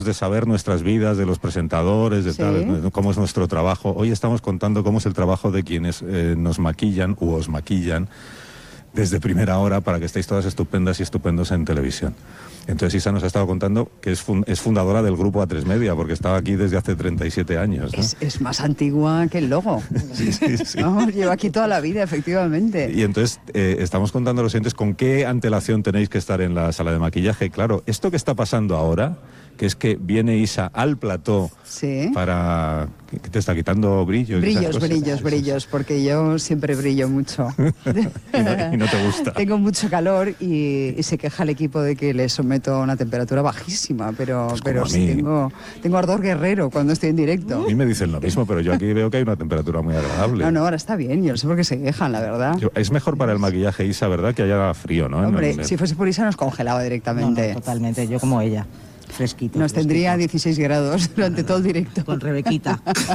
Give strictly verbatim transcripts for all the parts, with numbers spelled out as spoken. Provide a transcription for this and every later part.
de saber nuestras vidas, de los presentadores, de ¿Sí? tal, cómo es nuestro trabajo. Hoy estamos contando cómo es el trabajo de quienes eh, nos maquillan u os maquillan desde primera hora para que estéis todas estupendas y estupendos en televisión. Entonces Isa nos ha estado contando que es, fun es fundadora del grupo A tres Media, porque estaba aquí desde hace treinta y siete años, ¿no? Es, es más antigua que el logo. Sí, sí, sí. No, lleva aquí toda la vida, efectivamente. Y entonces eh, estamos contando a los oyentes con qué antelación tenéis que estar en la sala de maquillaje. Claro, esto que está pasando ahora, que es que viene Isa al plató, Sí. para... ¿Qué te está quitando brillo? Brillos, brillos, brillos, porque yo siempre brillo mucho. y, no, y no te gusta. Tengo mucho calor y, y se queja el equipo de que le someto a una temperatura bajísima, pero, Pues como pero a sí mí. tengo, tengo ardor guerrero cuando estoy en directo. A mí me dicen lo mismo, pero yo aquí veo que hay una temperatura muy agradable. No, no, ahora está bien, yo no sé por qué se quejan, la verdad. Yo- Es mejor para el maquillaje, Isa, ¿verdad? Que haya frío, ¿no? En Hombre, el- si fuese por Isa nos congelaba No, directamente. no, totalmente, yo como ella, fresquito. Nos fresquito. tendría dieciséis grados durante todo el directo. Con Rebequita.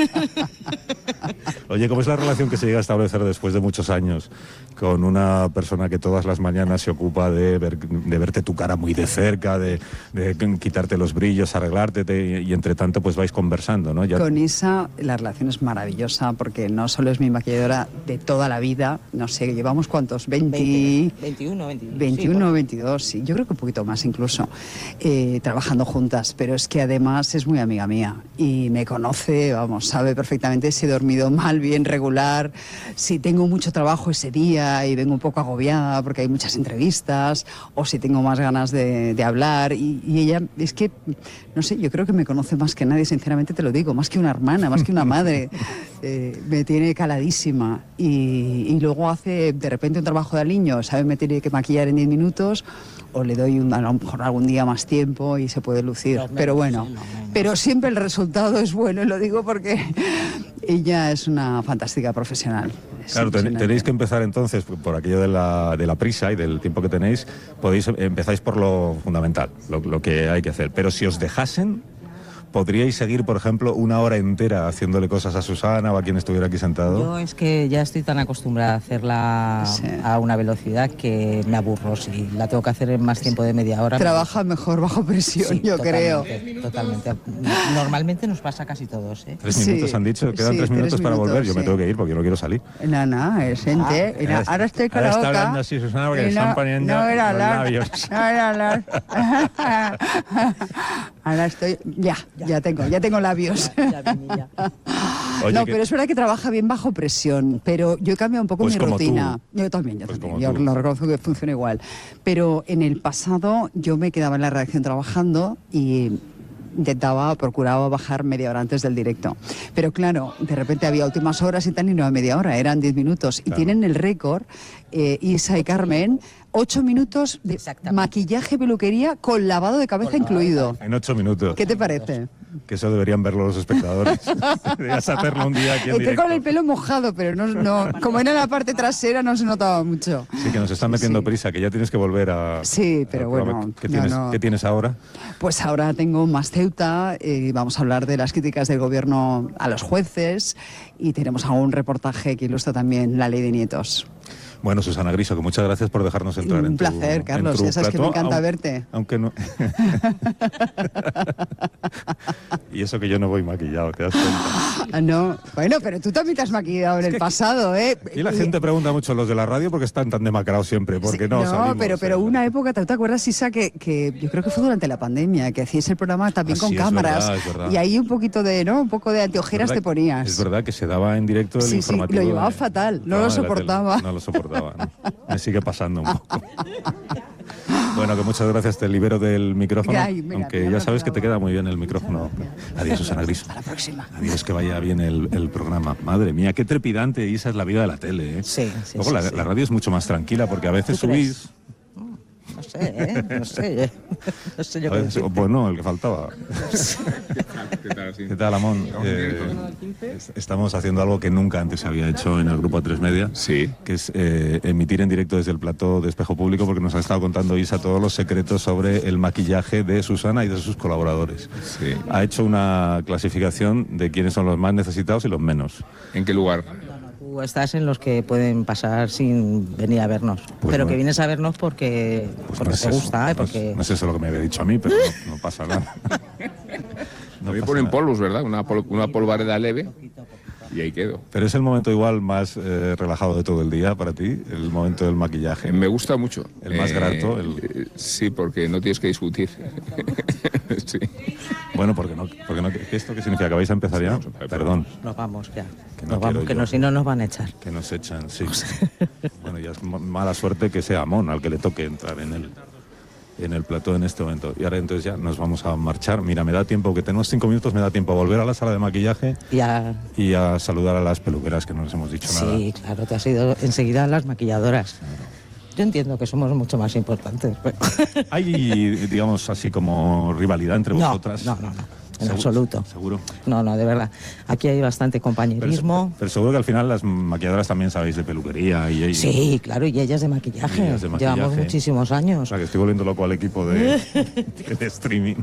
Oye, ¿cómo es la relación que se llega a establecer después de muchos años con una persona que todas las mañanas se ocupa de, ver, de verte tu cara muy de cerca, de, de quitarte los brillos, arreglarte te- y entre tanto pues vais conversando, ¿no? Ya- Con Isa la relación es maravillosa porque no solo es mi maquilladora de toda la vida, no sé, llevamos cuántos, veinte, veintiuno, veintidós. veintiuno o veintidós, sí, yo creo que un poquito más incluso, eh, trabajando juntas, pero es que además es muy amiga mía y me conoce, vamos, sabe perfectamente si he dormido mal, bien, regular, si tengo mucho trabajo ese día y vengo un poco agobiada porque hay muchas entrevistas, o si tengo más ganas de, de hablar, y, y ella es que, no sé, yo creo que me conoce más que nadie, sinceramente te lo digo, más que una hermana, más que una madre. Eh, me tiene caladísima y, y luego hace de repente un trabajo de aliño, sabe, me tiene que maquillar en diez minutos o le doy un, a lo mejor algún día más tiempo y se puede lucir, Los pero menos, bueno, sí, los menos. pero siempre el resultado es bueno, y lo digo porque ella es una fantástica profesional. Es Claro, ten- impresionante. tenéis que empezar entonces por aquello de la, de la prisa y del tiempo que tenéis, podéis empezáis por lo fundamental, lo, lo que hay que hacer. Pero si os dejasen, podríais seguir, por ejemplo, una hora entera haciéndole cosas a Susana o a quien estuviera aquí sentado. Yo es que ya estoy tan acostumbrada a hacerla Sí. a una velocidad que me aburro. Si la tengo que hacer en más tiempo de media hora... me- Trabaja mejor bajo presión, Sí, yo creo. totalmente, Totalmente. Normalmente nos pasa casi todos, ¿eh? Tres Sí, minutos han dicho, quedan sí, tres minutos tres para minutos, volver. Yo me sí. tengo que ir porque yo no quiero salir. No, no, es gente. Mira, Ahora- ahora estoy con ahora la está boca. hablando así, Susana, porque y le no, están poniendo no era los hablar, labios. no era hablar. Ahora estoy, ya, ya tengo, ya tengo labios. Ya, ya, ya. Oye, no, que- pero es verdad que trabaja bien bajo presión, pero yo he cambiado un poco Pues mi como rutina. tú. Yo también, yo Pues también, como yo tú. lo reconozco que funciona igual. Pero en el pasado yo me quedaba en la redacción trabajando y intentaba, procuraba bajar media hora antes del directo. Pero claro, de repente había últimas horas y tal y no era media hora, eran diez minutos. Y Claro. tienen el récord, eh, Isa y Carmen, ocho minutos de Exactamente. maquillaje, peluquería con lavado de cabeza incluido. En ocho minutos. ¿Qué te parece? Que eso deberían verlo los espectadores. Deberías hacerlo un día aquí en Entré directo. con el pelo mojado, pero no, no, como era la parte trasera no se notaba mucho. Sí, que nos están metiendo Sí. prisa, que ya tienes que volver a... Sí, pero al programa. bueno, ¿Qué no, tienes, no. ¿Qué tienes ahora? Pues ahora tengo más Ceuta, eh, vamos a hablar de las críticas del gobierno a los jueces y tenemos algún reportaje que ilustra también la ley de nietos. Bueno, Susana Griso, que muchas gracias por dejarnos entrar Un en tu placer, en Carlos, tu ya sabes que me plató, encanta aun- verte. Aunque no... Y eso que yo no voy maquillado, ¿te das cuenta? Ah, no, bueno, pero tú también te has maquillado en el pasado, ¿eh? Y la gente pregunta mucho los de la radio porque están tan demacrados siempre, porque Sí, no, salimos, pero, pero eh. una época, ¿te te acuerdas, Isa, que, que yo creo que fue durante la pandemia, que hacíais el programa también Ah, con sí, es cámaras verdad, es verdad. y ahí un poquito de, ¿no? Un poco de anteojeras ¿Verdad? te ponías. Es verdad que se daba en directo el Sí, sí, informativo. lo llevaba de- fatal, del no lo programa de la soportaba. tele. No lo soportaba, ¿no? Me sigue pasando un poco. Bueno, que muchas gracias, te libero del micrófono, Ay, mira, aunque mira, ya me sabes que te acordaba. queda muy bien el micrófono. Adiós, Susana Griso. Hasta la próxima. Adiós, que vaya bien el, el programa. Madre mía, qué trepidante, Isa, es la vida de la tele, ¿eh? Sí, sí, Luego sí, la, sí. la radio es mucho más tranquila porque a veces ¿Tú crees? subís... No sé, ¿eh? No sé. No sé yo a qué veces- decirte. pues no, el que faltaba. ¿Qué tal, sí? ¿Qué tal, Amón? Eh, est- estamos haciendo algo que nunca antes se había hecho en el Grupo A tres Media, Sí. que es eh, emitir en directo desde el plató de Espejo Público, porque nos ha estado contando Isa todos los secretos sobre el maquillaje de Susana y de sus colaboradores. Sí. Ha hecho una clasificación de quiénes son los más necesitados y los menos. ¿En qué lugar? Tú estás en los que pueden pasar sin venir a vernos. Pues pero no. que vienes a vernos porque, Pues porque no es te eso, gusta, ¿eh? no es- Porque... no es eso lo que me había dicho a mí, pero no, no pasa nada. A mí pasa ponen nada. polvos, ¿verdad? Una, pol- una polvareda leve y ahí quedo. Pero es el momento igual más eh, relajado de todo el día para ti, el momento del maquillaje. Eh, Me gusta mucho. El más grato, el- eh, Sí, porque no tienes que discutir. Sí. Bueno, porque no, porque no, ¿esto qué significa? ¿Que vais a empezar ya? Perdón, Nos vamos ya. Que no nos vamos, quiero que yo. no, si no nos van a echar. que nos echan, sí. Bueno, ya es ma- mala suerte que sea Amón al que le toque entrar en el, en el plató en este momento. Y ahora entonces ya nos vamos a marchar. Mira, me da tiempo, que tenemos cinco minutos, me da tiempo a volver a la sala de maquillaje Y a- y a saludar a las peluqueras, que no les hemos dicho nada. sí, claro, te has ido enseguida a las maquilladoras. Yo entiendo que somos mucho más importantes. Pero... Hay, digamos, así como rivalidad entre No, vosotras. no, no, no, en Seguro- absoluto. Seguro. No, no, de verdad. Aquí hay bastante Pero, compañerismo. pero seguro que al final las maquilladoras también sabéis de peluquería y, y- Sí, claro, y ellas de maquillaje. Y ellas de maquillaje. Llevamos muchísimos O años. sea, que estoy volviendo loco al equipo de, de streaming.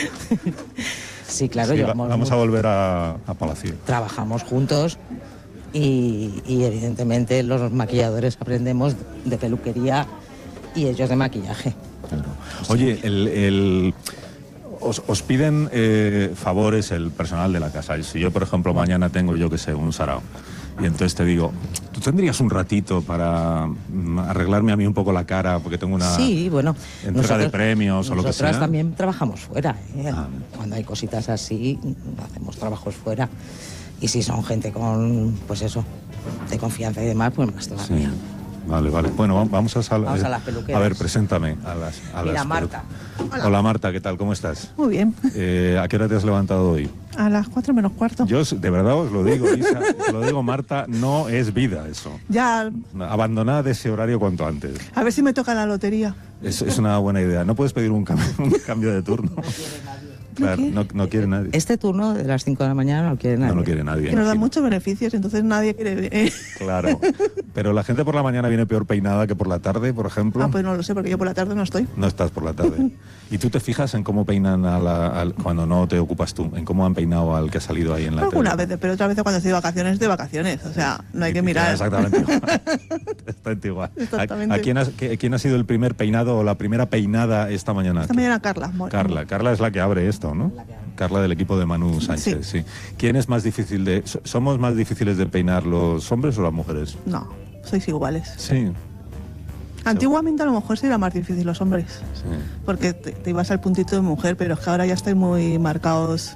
Sí, claro, Sí, va- llevamos vamos a mu- volver a, a Palacio. trabajamos juntos y, y evidentemente los maquilladores aprendemos de peluquería y ellos de maquillaje. Oye, el, el- os, os piden eh, favores el personal de la casa. Si yo, por ejemplo, mañana tengo, yo que sé, un sarao, y entonces te digo, ¿tú tendrías un ratito para mm, arreglarme a mí un poco la cara porque tengo una Sí, bueno. entrega de premios o lo que nosotras sea? también trabajamos fuera. ¿eh? Ah. Cuando hay cositas así, hacemos trabajos fuera. Y si son gente con, pues eso, de confianza y demás, pues más Sí. todavía. Vale, vale. Bueno, va- vamos a sal- Vamos a eh, las peluqueras. A ver, preséntame a las a Mira, las pelu- Marta. Hola. Marta, ¿qué tal? ¿Cómo estás? Muy bien. Eh, ¿A qué hora te has levantado hoy? A las cuatro menos cuarto. Yo, de verdad os lo digo, Isa, os lo digo, Marta, no es vida eso. Ya, Abandonad ese horario cuanto antes. a ver si me toca la lotería. Es, es una buena idea. No puedes pedir un cambio, un cambio de turno. Claro, quiere? no, no quiere nadie. Este turno de las cinco de la mañana no quiere nadie. No lo quiere nadie. Que nos dan imagino. muchos beneficios, entonces nadie quiere... eh. Claro. Pero la gente por la mañana viene peor peinada que por la tarde, por ejemplo. Ah, pues no lo sé, porque yo por la tarde no estoy. No estás por la tarde. ¿Y tú te fijas en cómo peinan a la- al- cuando no te ocupas tú? ¿En cómo han peinado al que ha salido ahí en la Algunas tele? veces, pero otras veces cuando estoy de vacaciones, de vacaciones. O sea, no hay Y- que y mirar. Exactamente igual. Exactamente igual. ¿A- Exactamente. ¿A, quién, has- qué- quién ha sido el primer peinado o la primera peinada esta mañana? Esta mañana Carla. mo- Carla. Carla es la que abre esto, ¿no? Carla del equipo de Manu Sánchez, sí. ¿Quién es más difícil de... so- ¿Somos más difíciles de peinar los hombres o las mujeres? No, sois iguales. Sí. Antiguamente a lo mejor sí era más difícil los hombres. Sí. Porque te, te ibas al puntito de mujer, pero es que ahora ya estáis muy marcados.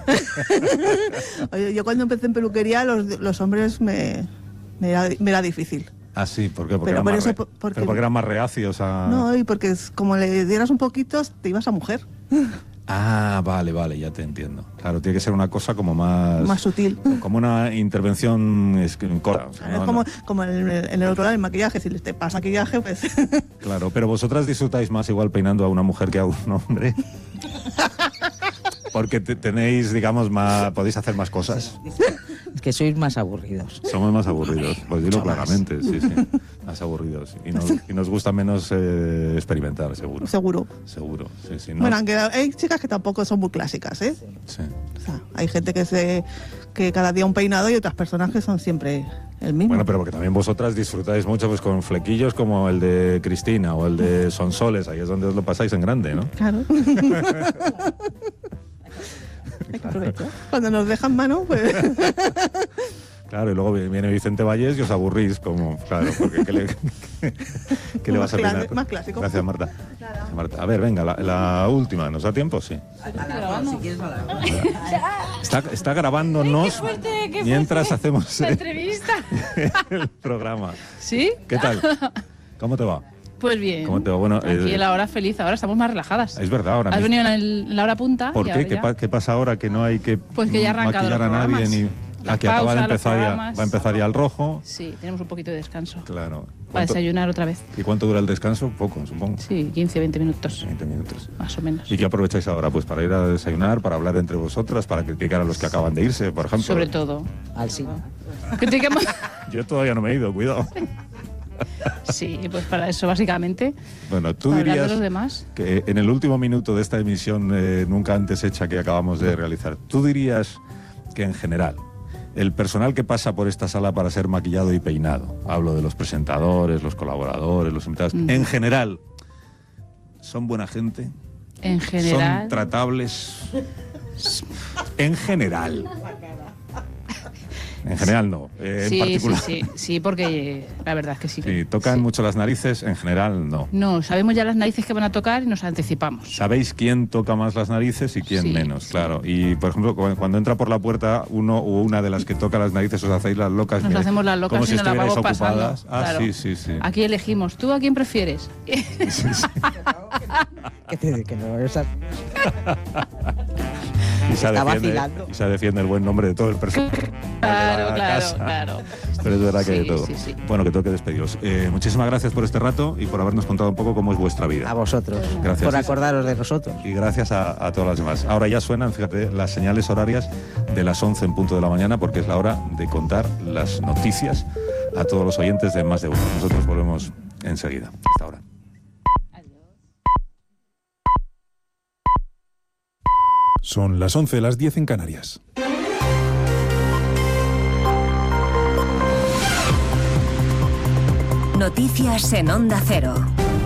Oye, yo cuando empecé en peluquería, los, los hombres me, me, era, me era difícil. Ah, sí, ¿por qué? Porque, Pero eran, por más eso, re- por- porque- pero porque eran más reacios a... No, y porque es- como le dieras un poquito, te ibas a mujer. Ah, vale, vale, ya te entiendo. Claro, tiene que ser una cosa como más... Más sutil. Como una intervención es que- corta. o sea, Claro, no- es como, no- como en, el, en el otro lado, el maquillaje. Si te pasa maquillaje, pues... Claro, pero vosotras disfrutáis más igual peinando a una mujer que a un hombre. Porque te- tenéis, digamos, más... Podéis hacer más cosas. Es que sois más aburridos. Somos más aburridos, pues dilo Mucho más. claramente, sí, sí. Más aburridos. Y nos, y nos gusta menos eh, experimentar, seguro. Seguro. Seguro, sí, sí. ¿no? Bueno, aunque hay chicas que tampoco son muy clásicas, ¿eh? Sí. O sea, hay gente que se que cada día un peinado y otras personas que son siempre el mismo. Bueno, pero porque también vosotras disfrutáis mucho pues con flequillos como el de Cristina o el de Sonsoles, ahí es donde os lo pasáis en grande, ¿no? Claro. Hay que aprovechar. Cuando nos dejan mano, pues... Claro, y luego viene Vicente Vallés y os aburrís, como, claro, porque ¿qué le, qué le vas a Más peinar? cla- más clásico. Gracias, Marta. Gracias, Marta. A ver, venga, la, la última, ¿nos da tiempo? Sí. Está, está grabándonos Qué fuerte, qué fuerte. mientras hacemos La el, entrevista. el programa. ¿Sí? ¿Qué tal? ¿Cómo te va? Pues bien. ¿Cómo te va? Bueno, Aquí eh, en la hora feliz, ahora estamos más relajadas. Es verdad, ahora Has mismo. venido en, el- en la hora punta. ¿Por y qué? ahora ¿Qué, ya. pa- qué pasa ahora que no hay que Pues que ya ha arrancado maquillar los a nadie? programas. Ni... Las Ah, que acaba de pausas, los empezar ya, programas. va a empezar ya el rojo. Sí, tenemos un poquito de descanso. Claro. Para ¿Cuánto- desayunar otra vez. ¿Y cuánto dura el descanso? Poco, supongo. Sí, quince, veinte minutos, veinte minutos. más o menos. ¿Y qué aprovecháis ahora? Pues para ir a desayunar, para hablar entre vosotras, para criticar a los que acaban de irse, por ejemplo. Sobre todo. Al sí. Criticamos. Yo todavía no me he ido, cuidado. Sí, pues para eso básicamente. Bueno, tú Para hablar de dirías los demás. que en el último minuto de esta emisión eh, nunca antes hecha que acabamos de realizar, tú dirías que en general el personal que pasa por esta sala para ser maquillado y peinado, hablo de los presentadores, los colaboradores, los invitados, Mm. en general, ¿son buena gente? En general. ¿Son tratables? En general. En general no, eh, sí, en particular. Sí, sí, sí, porque la verdad es que sí. Sí, tocan sí. mucho las narices, en general no. No, sabemos ya las narices que van a tocar y nos anticipamos. Sabéis quién toca más las narices y quién Sí, menos, sí. claro. Y, por ejemplo, cu- cuando entra por la puerta uno o una de las que toca las narices, os hacéis las locas. Nos que- hacemos las locas como y si nos las estuvierais vamos pasando. ocupadas. Ah, Claro. sí, sí, sí. Aquí elegimos. ¿Tú a quién prefieres? Sí, sí. Que te que no, esa- Isa Está defiende, vacilando. Isa defiende el buen nombre de todo el personal. Claro, de la claro, casa. claro. Pero es verdad que Sí, de todo. sí, sí. Bueno, que tengo que despediros. Eh, muchísimas gracias por este rato y por habernos contado un poco cómo es vuestra vida. a vosotros, Gracias, por Isa. acordaros de nosotros. Y gracias a, a todas las demás. Ahora ya suenan, fíjate, las señales horarias de las once en punto de la mañana, porque es la hora de contar las noticias a todos los oyentes de Más de Uno. Nosotros volvemos enseguida. Hasta ahora. Son las once, las diez en Canarias. Noticias en Onda Cero.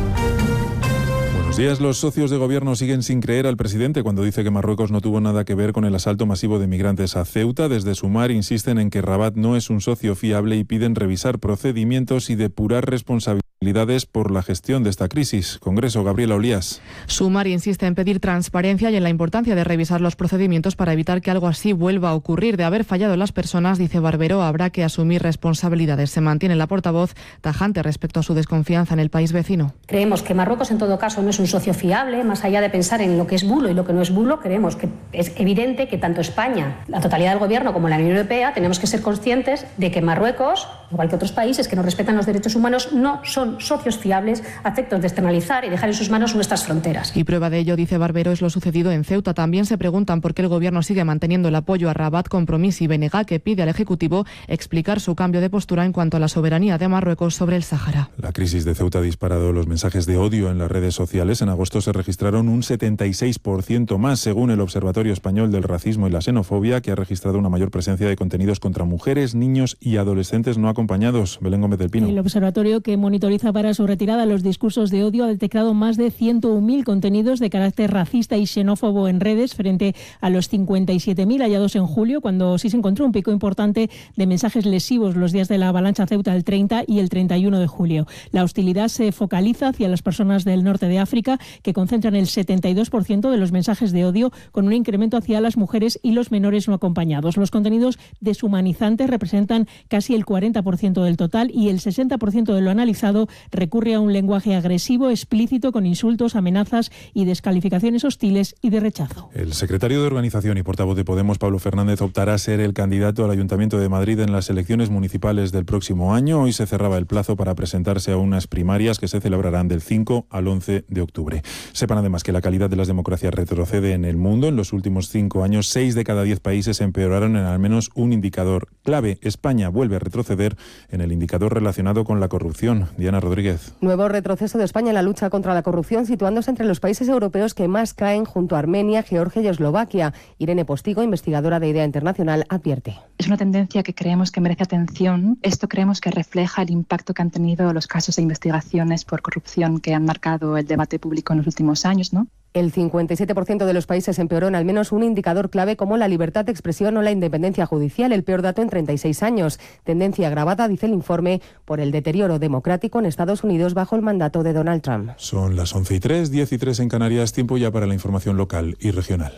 Buenos días. Los socios de gobierno siguen sin creer al presidente cuando dice que Marruecos no tuvo nada que ver con el asalto masivo de migrantes a Ceuta. Desde Sumar insisten en que Rabat no es un socio fiable y piden revisar procedimientos y depurar responsabilidades por la gestión de esta crisis. Congreso, Gabriela Olías. Sumar insiste en pedir transparencia y en la importancia de revisar los procedimientos para evitar que algo así vuelva a ocurrir. De haber fallado las personas, dice Barbero, habrá que asumir responsabilidades. Se mantiene la portavoz tajante respecto a su desconfianza en el país vecino. Creemos que Marruecos, en todo caso, no es un socio fiable. Más allá de pensar en lo que es bulo y lo que no es bulo, creemos que es evidente que tanto España, la totalidad del Gobierno, como la Unión Europea, tenemos que ser conscientes de que Marruecos, igual que otros países que no respetan los derechos humanos, no son socios fiables a efectos de externalizar y dejar en sus manos nuestras fronteras. Y prueba de ello, dice Barbero, es lo sucedido en Ceuta. También se preguntan por qué el Gobierno sigue manteniendo el apoyo a Rabat, Compromís y Benega, que pide al Ejecutivo explicar su cambio de postura en cuanto a la soberanía de Marruecos sobre el Sáhara. La crisis de Ceuta ha disparado los mensajes de odio en las redes sociales. En agosto se registraron un setenta y seis por ciento más, según el Observatorio Español del Racismo y la Xenofobia, que ha registrado una mayor presencia de contenidos contra mujeres, niños y adolescentes no acompañados. Belén Gómez del Pino. El observatorio, que monitoriza para su retirada los discursos de odio, ha detectado más de ciento un mil contenidos de carácter racista y xenófobo en redes, frente a los cincuenta y siete mil hallados en julio, cuando sí se encontró un pico importante de mensajes lesivos los días de la avalancha Ceuta, el treinta y el treinta y uno de julio. La hostilidad se focaliza hacia las personas del norte de África, que concentran el setenta y dos por ciento de los mensajes de odio, con un incremento hacia las mujeres y los menores no acompañados. Los contenidos deshumanizantes representan casi el cuarenta por ciento del total y el sesenta por ciento de lo analizado recurre a un lenguaje agresivo, explícito, con insultos, amenazas y descalificaciones hostiles y de rechazo. El secretario de Organización y portavoz de Podemos, Pablo Fernández, optará a ser el candidato al Ayuntamiento de Madrid en las elecciones municipales del próximo año. Hoy se cerraba el plazo para presentarse a unas primarias que se celebrarán del cinco al once de octubre. Sepan además que la calidad de las democracias retrocede en el mundo. En los últimos cinco años, seis de cada diez países empeoraron en al menos un indicador clave. España vuelve a retroceder en el indicador relacionado con la corrupción. Diana Rodríguez. Nuevo retroceso de España en la lucha contra la corrupción, situándose entre los países europeos que más caen, junto a Armenia, Georgia y Eslovaquia. Irene Postigo, investigadora de IDEA Internacional, advierte. Es una tendencia que creemos que merece atención. Esto creemos que refleja el impacto que han tenido los casos de investigaciones por corrupción que han marcado el debate público en los últimos años, ¿no? El cincuenta y siete por ciento de los países empeoró en al menos un indicador clave como la libertad de expresión o la independencia judicial, el peor dato en treinta y seis años. Tendencia agravada, dice el informe, por el deterioro democrático en Estados Unidos bajo el mandato de Donald Trump. Son las once y tres, diez y tres en Canarias, tiempo ya para la información local y regional.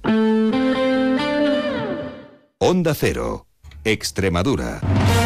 Onda Cero, Extremadura.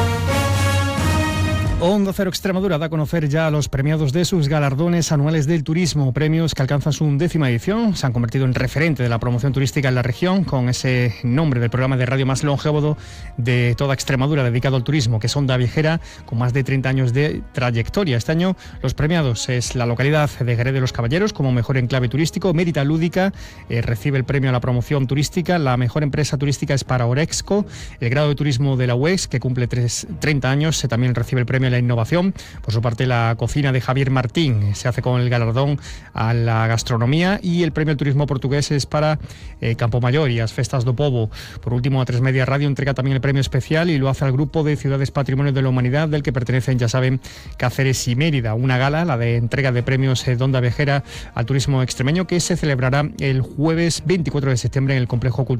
Onda Cero Extremadura da a conocer ya los premiados de sus galardones anuales del turismo, premios que alcanzan su undécima edición. Se han convertido en referente de la promoción turística en la región, con ese nombre del programa de radio más longevo de toda Extremadura dedicado al turismo, que es Onda Viajera, con más de treinta años de trayectoria. Este año los premiados es la localidad de Jerez de los Caballeros como mejor enclave turístico. Mérita Lúdica eh, recibe el premio a la promoción turística. La mejor empresa turística es para Orexco. El grado de turismo de la U E X, que cumple tres, treinta años, eh, también recibe el premio la innovación. Por su parte, la cocina de Javier Martín se hace con el galardón a la gastronomía, y el premio al turismo portugués es para eh, Campomayor y las Festas do Povo. Por último, a Tres Media Radio entrega también el premio especial y lo hace al grupo de Ciudades Patrimonio de la Humanidad, del que pertenecen, ya saben, Cáceres y Mérida. Una gala, la de entrega de premios eh, de Onda Viajera al turismo extremeño, que se celebrará el jueves veinticuatro de septiembre en el Complejo Cultural